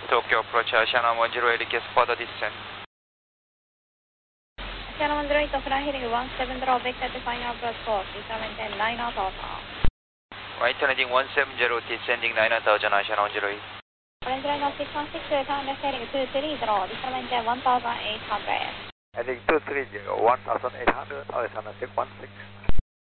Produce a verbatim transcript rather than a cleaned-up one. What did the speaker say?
Tokyo approach Asiana one zero eight, request further descent. Asiana one zero eight, offer heading one seven drawback at the final approach course, descending nine knot alpha. Right turning one seven zero, descending nine thousand, Asiana one zero eight. Orange line of six one six, return heading two three zero, descending one thousand eight hundred. Heading two three zero, one thousand eight hundred, Asiana six one six.